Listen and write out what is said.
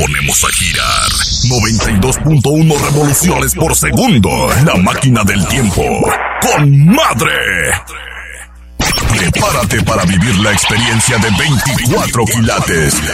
ponemos a girar. 92.1 revoluciones por segundo. La máquina del tiempo. ¡Con madre! Prepárate para vivir la experiencia de 24 quilates.